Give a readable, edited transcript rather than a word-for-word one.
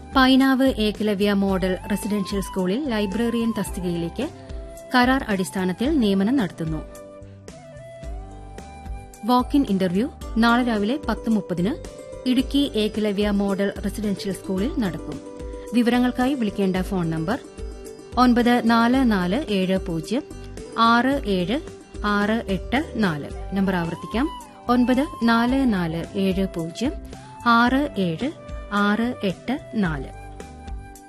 Painavu Eklavya model residential സ്കൂളിൽ librarian തസ്തികയിലേക്ക് കരാർ അടിസ്ഥാനത്തിൽ നിയമനം നടത്തുന്നു. വാക്ക്-ഇൻ ഇന്റർവ്യൂ നാളെ രാവിലെ 10:30 ഇടുക്കി ഏകലവ്യ മോഡൽ റെസിഡൻഷ്യൽ സ്കൂളിൽ നടക്കും. വിവരങ്ങൾക്കായി വിളിക്കേണ്ട ഫോൺ നമ്പർ 9447067684. നമ്പർ ആവർത്തിക്കാം, 9447067684.